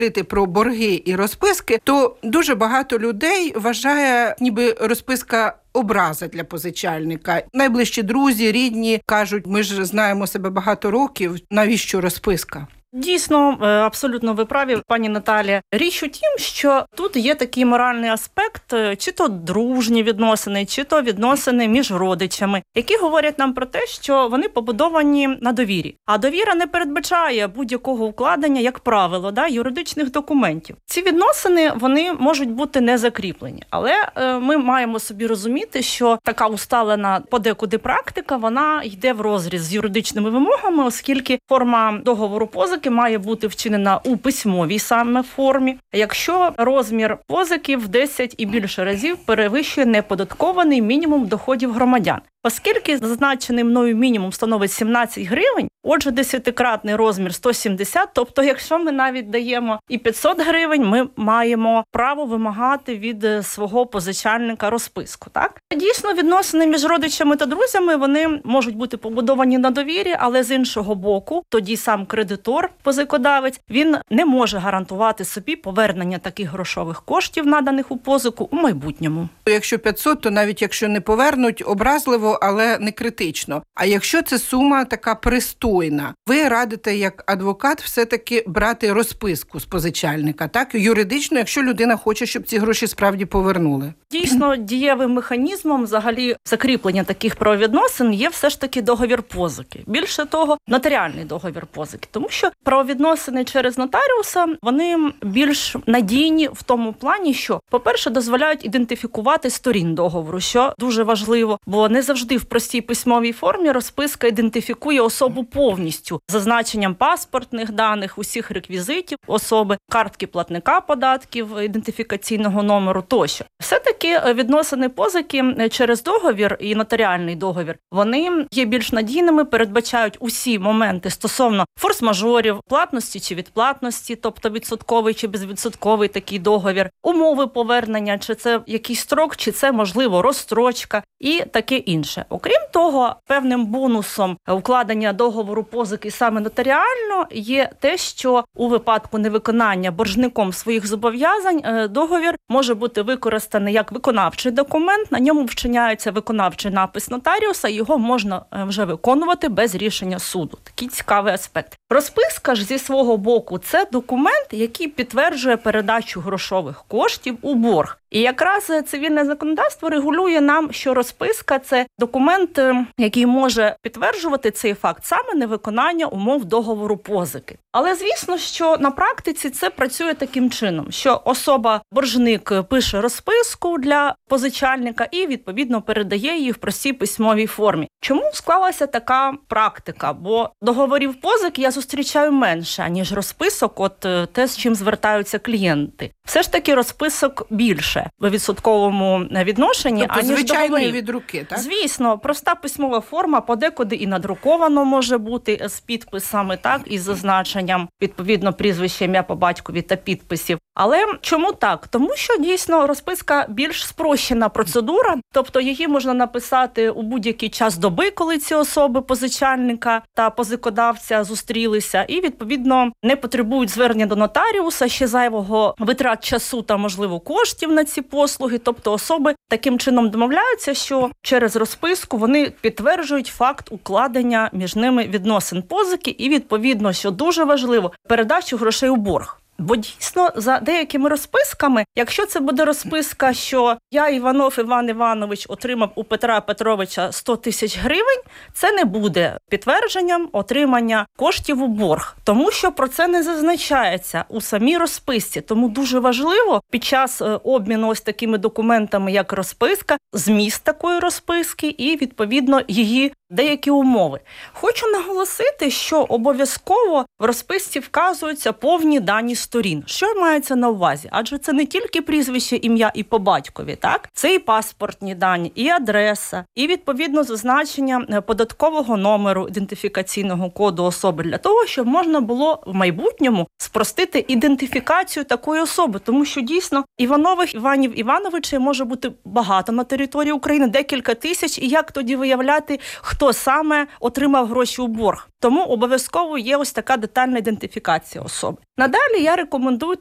говорити про борги і розписки, то дуже багато людей вважає, ніби розписка образа для позичальника. Найближчі друзі, рідні кажуть, ми ж знаємо себе багато років, навіщо розписка? Дійсно, абсолютно ви праві, пані Наталія. Річ у тім, що тут є такий моральний аспект, чи то дружні відносини, чи то відносини між родичами, які говорять нам про те, що вони побудовані на довірі. А довіра не передбачає будь-якого укладення, як правило, юридичних документів. Ці відносини, вони можуть бути не закріплені. Але ми маємо собі розуміти, що така усталена подекуди практика, вона йде в розріз з юридичними вимогами, оскільки форма договору позики має бути вчинена у письмовій саме формі, якщо розмір позики в 10 і більше разів перевищує неподаткований мінімум доходів громадян. Оскільки зазначений мною мінімум становить 17 гривень, отже, 10-кратний розмір 170, тобто якщо ми навіть даємо і 500 гривень, ми маємо право вимагати від свого позичальника розписку. Так? Дійсно, відносини між родичами та друзями, вони можуть бути побудовані на довірі, але з іншого боку, тоді сам кредитор, позикодавець, він не може гарантувати собі повернення таких грошових коштів, наданих у позику, у майбутньому. Якщо 500, то навіть якщо не повернуть, образливо, але не критично. А якщо це сума така пристойна, ви радите як адвокат все-таки брати розписку з позичальника, так? Юридично, якщо людина хоче, щоб ці гроші справді повернули. Дійсно, дієвим механізмом взагалі закріплення таких правовідносин є все ж таки договір позики. Більше того, нотаріальний договір позики. Тому що правовідносини через нотаріуса, вони більш надійні в тому плані, що, по-перше, дозволяють ідентифікувати сторін договору, що дуже важливо, бо не завжди в простій письмовій формі розписка ідентифікує особу повністю, зазначенням паспортних даних, усіх реквізитів особи, картки платника податків, ідентифікаційного номеру тощо. Все-таки відносини позики через договір і нотаріальний договір, вони є більш надійними, передбачають усі моменти стосовно форс-мажорів, платності чи відплатності, тобто відсотковий чи безвідсотковий такий договір, умови повернення, чи це якийсь строк, чи це, можливо, розстрочка і таке інше. Окрім того, певним бонусом укладення договору позики саме нотаріально є те, що у випадку невиконання боржником своїх зобов'язань договір може бути використаний як виконавчий документ, на ньому вчиняється виконавчий напис нотаріуса, його можна вже виконувати без рішення суду. Такий цікавий аспект. Розписка ж зі свого боку – це документ, який підтверджує передачу грошових коштів у борг. І якраз цивільне законодавство регулює нам, що розписка – це документ, який може підтверджувати цей факт саме невиконання умов договору позики. Але, звісно, що на практиці це працює таким чином, що особа-боржник пише розписку для позичальника і, відповідно, передає її в простій письмовій формі. Чому склалася така практика? Бо договорів позик я зустрічаю менше, ніж розписок, те, з чим звертаються клієнти. Все ж таки розписок більше в відсотковому відношенні, тобто, аніж договорів. від руки, так? Звісно, проста письмова форма подекуди і надруковано може бути з підписами, так, із зазначенням, відповідно, прізвище, ім'я по батькові та підписів. Але чому так? Тому що, дійсно, розписка більш спрощена процедура, тобто її можна написати у будь-який час доби, коли ці особи позичальника та позикодавця зустрілися, і, відповідно, не потребують звернення до нотаріуса, ще зайвого витрат часу та, можливо, коштів на ці послуги. Тобто особи таким чином домовляються, що через розписку вони підтверджують факт укладення між ними відносин позики і, відповідно, що дуже важливо, передачу грошей у борг. Бо дійсно за деякими розписками, якщо це буде розписка, що я, Іванов Іван Іванович, отримав у Петра Петровича 100 тисяч гривень, це не буде підтвердженням отримання коштів у борг, тому що про це не зазначається у самій розписці. Тому дуже важливо під час обміну ось такими документами, як розписка, зміст такої розписки і, відповідно, її деякі умови. Хочу наголосити, що обов'язково в розписці вказуються повні дані сторін. Що мається на увазі? Адже це не тільки прізвище, ім'я і по батькові, так? Це і паспортні дані, і адреса, і, відповідно, зазначення податкового номеру, ідентифікаційного коду особи для того, щоб можна було в майбутньому спростити ідентифікацію такої особи. Тому що, дійсно, Іванових Іванів Івановичів може бути багато на території України, декілька тисяч, і як тоді виявляти, хто саме отримав гроші у борг? Тому обов'язково є ось така детальна ідентифікація особи. Надалі я рекомендую